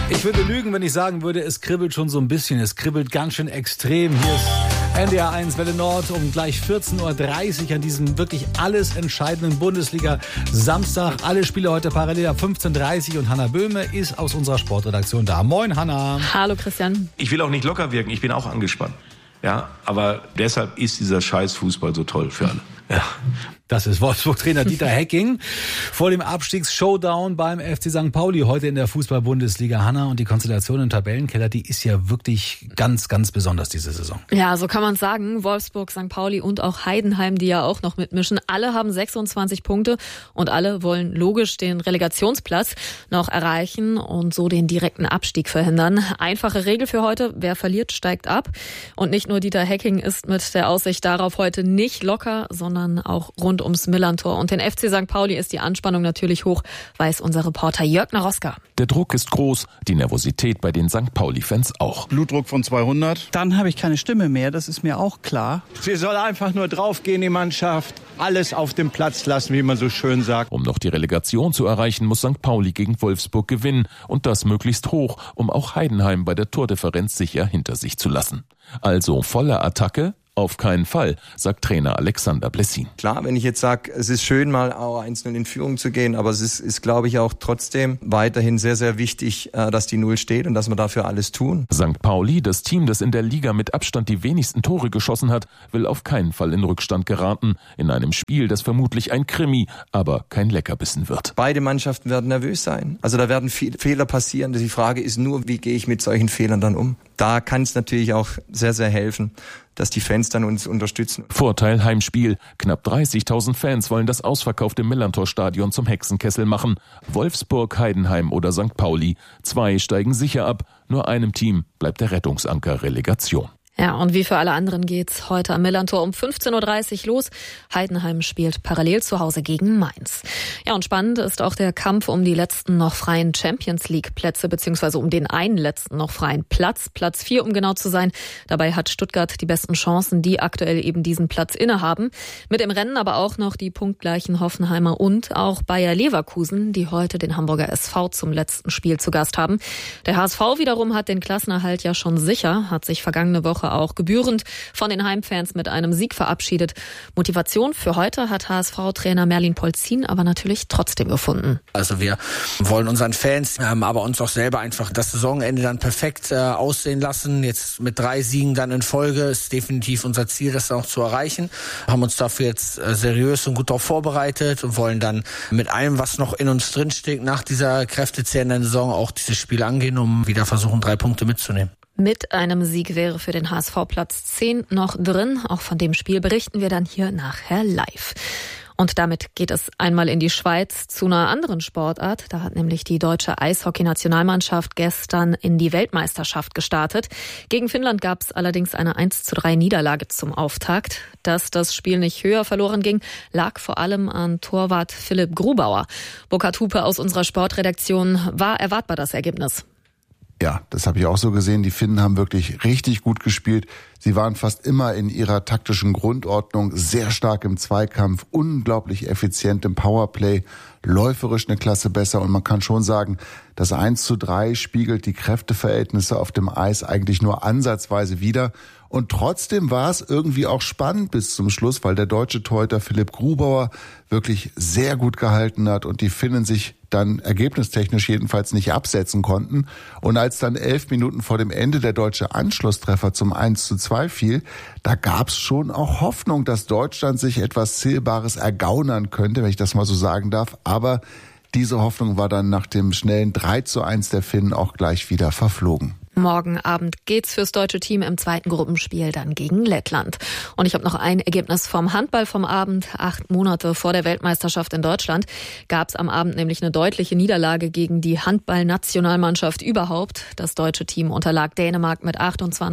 Ich würde lügen, wenn ich sagen würde, es kribbelt schon so ein bisschen. Es kribbelt ganz schön extrem. Hier ist NDR 1 Welle Nord um gleich 14.30 Uhr an diesem wirklich alles entscheidenden Bundesliga-Samstag. Alle Spiele heute parallel ab 15.30 Uhr und Hanna Böhme ist aus unserer Sportredaktion da. Moin, Hanna. Hallo, Christian. Ich will auch nicht locker wirken, ich bin auch angespannt. Ja, aber deshalb ist dieser scheiß Fußball so toll für alle. Ja. Das ist Wolfsburg-Trainer Dieter Hecking vor dem Abstiegs-Showdown beim FC St. Pauli heute in der Fußball-Bundesliga. Hanna, und die Konstellation im Tabellenkeller, die ist ja wirklich ganz, ganz besonders diese Saison. Ja, so kann man sagen. Wolfsburg, St. Pauli und auch Heidenheim, die ja auch noch mitmischen. Alle haben 26 Punkte und alle wollen logisch den Relegationsplatz noch erreichen und so den direkten Abstieg verhindern. Einfache Regel für heute: Wer verliert, steigt ab. Und nicht nur Dieter Hecking ist mit der Aussicht darauf heute nicht locker, sondern auch rund ums Millerntor. Und den FC St. Pauli ist die Anspannung natürlich hoch, weiß unser Reporter Jörg Naroska. Der Druck ist groß, die Nervosität bei den St. Pauli-Fans auch. Blutdruck von 200. Dann habe ich keine Stimme mehr, das ist mir auch klar. Sie soll einfach nur draufgehen, die Mannschaft. Alles auf dem Platz lassen, wie man so schön sagt. Um noch die Relegation zu erreichen, muss St. Pauli gegen Wolfsburg gewinnen. Und das möglichst hoch, um auch Heidenheim bei der Tordifferenz sicher hinter sich zu lassen. Also volle Attacke? Auf keinen Fall, sagt Trainer Alexander Blessin. Klar, wenn ich jetzt sage, es ist schön, mal auch 1-0 in Führung zu gehen, aber es ist, glaube ich, auch trotzdem weiterhin sehr, sehr wichtig, dass die 0 steht und dass wir dafür alles tun. St. Pauli, das Team, das in der Liga mit Abstand die wenigsten Tore geschossen hat, will auf keinen Fall in Rückstand geraten. In einem Spiel, das vermutlich ein Krimi, aber kein Leckerbissen wird. Beide Mannschaften werden nervös sein. Also da werden viele Fehler passieren. Die Frage ist nur, wie gehe ich mit solchen Fehlern dann um? Da kann es natürlich auch sehr, sehr helfen, dass die Fans dann uns unterstützen. Vorteil Heimspiel. Knapp 30.000 Fans wollen das ausverkaufte Millerntor-Stadion zum Hexenkessel machen. Wolfsburg, Heidenheim oder St. Pauli. 2 steigen sicher ab. Nur einem Team bleibt der Rettungsanker Relegation. Ja, und wie für alle anderen geht's heute am Millerntor um 15.30 Uhr los. Heidenheim spielt parallel zu Hause gegen Mainz. Ja, und spannend ist auch der Kampf um die letzten noch freien Champions-League-Plätze, beziehungsweise um den einen letzten noch freien Platz. Platz 4, um genau zu sein. Dabei hat Stuttgart die besten Chancen, die aktuell eben diesen Platz innehaben. Mit im Rennen aber auch noch die punktgleichen Hoffenheimer und auch Bayer Leverkusen, die heute den Hamburger SV zum letzten Spiel zu Gast haben. Der HSV wiederum hat den Klassenerhalt ja schon sicher, hat sich vergangene Woche auch gebührend von den Heimfans mit einem Sieg verabschiedet. Motivation für heute hat HSV-Trainer Merlin Polzin aber natürlich trotzdem gefunden. Also wir wollen unseren Fans, aber uns auch selber einfach das Saisonende dann perfekt aussehen lassen. Jetzt mit 3 Siegen dann in Folge ist definitiv unser Ziel, das auch zu erreichen. Haben uns dafür jetzt seriös und gut darauf vorbereitet und wollen dann mit allem, was noch in uns drinsteckt, nach dieser kräftezehrenden Saison auch dieses Spiel angehen, um wieder versuchen, 3 Punkte mitzunehmen. Mit einem Sieg wäre für den HSV Platz 10 noch drin. Auch von dem Spiel berichten wir dann hier nachher live. Und damit geht es einmal in die Schweiz zu einer anderen Sportart. Da hat nämlich die deutsche Eishockey-Nationalmannschaft gestern in die Weltmeisterschaft gestartet. Gegen Finnland gab es allerdings eine 1:3 Niederlage zum Auftakt. Dass das Spiel nicht höher verloren ging, lag vor allem an Torwart Philipp Grubauer. Burkhard Hupe aus unserer Sportredaktion: War erwartbar das Ergebnis? Ja, das habe ich auch so gesehen. Die Finnen haben wirklich richtig gut gespielt. Sie waren fast immer in ihrer taktischen Grundordnung, sehr stark im Zweikampf, unglaublich effizient im Powerplay, läuferisch eine Klasse besser. Und man kann schon sagen, das 1:3 spiegelt die Kräfteverhältnisse auf dem Eis eigentlich nur ansatzweise wider. Und trotzdem war es irgendwie auch spannend bis zum Schluss, weil der deutsche Torhüter Philipp Grubauer wirklich sehr gut gehalten hat und die Finnen sich dann ergebnistechnisch jedenfalls nicht absetzen konnten. Und als dann 11 Minuten vor dem Ende der deutsche Anschlusstreffer zum 1:2 fiel, da gab es schon auch Hoffnung, dass Deutschland sich etwas Zählbares ergaunern könnte, wenn ich das mal so sagen darf. Aber diese Hoffnung war dann nach dem schnellen 3:1 der Finnen auch gleich wieder verflogen. Morgen Abend geht's fürs deutsche Team im zweiten Gruppenspiel dann gegen Lettland. Und ich habe noch ein Ergebnis vom Handball vom Abend. 8 Monate vor der Weltmeisterschaft in Deutschland gab's am Abend nämlich eine deutliche Niederlage gegen die Handball-Nationalmannschaft überhaupt. Das deutsche Team unterlag Dänemark mit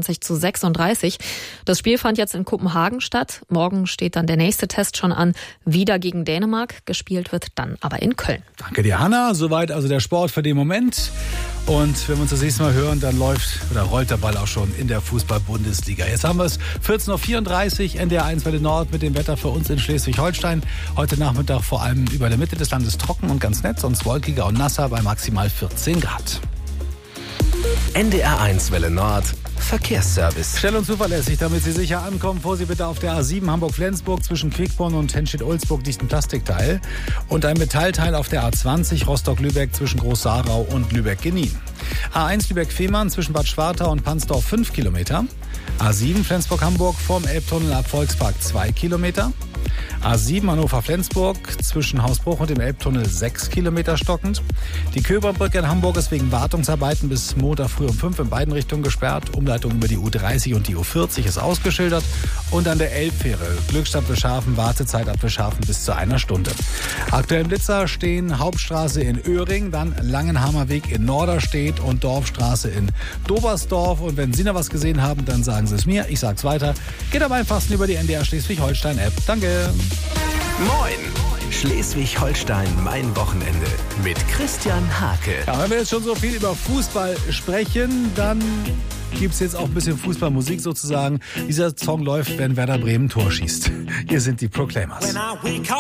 28:36. Das Spiel fand jetzt in Kopenhagen statt. Morgen steht dann der nächste Test schon an, wieder gegen Dänemark. Gespielt wird dann aber in Köln. Danke dir, Hanna. Soweit also der Sport für den Moment. Und wenn wir uns das nächste Mal hören, dann rollt der Ball auch schon in der Fußball-Bundesliga. Jetzt haben wir es 14.34 Uhr, NDR 1 Welle Nord mit dem Wetter für uns in Schleswig-Holstein. Heute Nachmittag vor allem über der Mitte des Landes trocken und ganz nett, sonst wolkiger und nasser bei maximal 14 Grad. NDR1 Welle Nord Verkehrsservice. Schnell und zuverlässig, damit Sie sicher ankommen, fuhr Sie bitte auf der A7 Hamburg-Flensburg zwischen Quickborn und Henstedt-Ulzburg dicht ein Plastikteil und ein Metallteil auf der A20 Rostock-Lübeck zwischen Groß-Sarau und Lübeck-Genin. A1 Lübeck-Fehmarn zwischen Bad Schwartau und Pansdorf 5 Kilometer. A7 Flensburg-Hamburg vorm Elbtunnel ab Volkspark 2 Kilometer. A7 Hannover-Flensburg zwischen Hausbruch und dem Elbtunnel 6 Kilometer stockend. Die Köberbrücke in Hamburg ist wegen Wartungsarbeiten bis Montag früh um 5 in beiden Richtungen gesperrt. Umleitung über die U30 und die U40 ist ausgeschildert. Und an der Elbfähre Glückstadt Wischhafen Wartezeit ab Wischhafen bis zu 1 Stunde. Aktuell im Blitzer stehen Hauptstraße in Öhring, dann Langenhamer Weg in Norderstedt und Dorfstraße in Dobersdorf. Und wenn Sie noch was gesehen haben, dann sagen Sie es mir. Ich sag's weiter. Geht am einfachsten über die NDR Schleswig-Holstein-App. Danke. Moin! Schleswig-Holstein, mein Wochenende mit Christian Hake. Ja, wenn wir jetzt schon so viel über Fußball sprechen, dann gibt's jetzt auch ein bisschen Fußballmusik sozusagen. Dieser Song läuft, wenn Werder Bremen Tor schießt. Hier sind die Proclaimers.